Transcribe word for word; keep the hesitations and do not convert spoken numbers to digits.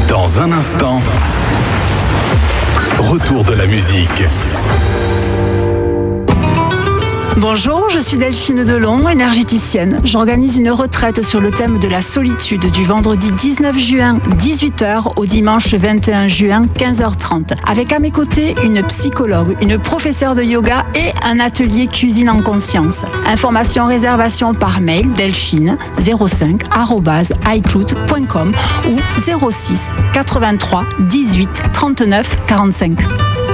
Dans un instant, retour de la musique. Bonjour, je suis Delphine Delon, énergéticienne. J'organise une retraite sur le thème de la solitude du vendredi dix-neuf juin, dix-huit heures, au dimanche vingt et un juin, quinze heures trente. Avec à mes côtés une psychologue, une professeure de yoga et un atelier cuisine en conscience. Information, réservation par mail delphine zéro cinq arobase icloud point com ou zéro six quatre-vingt-trois dix-huit trente-neuf quarante-cinq.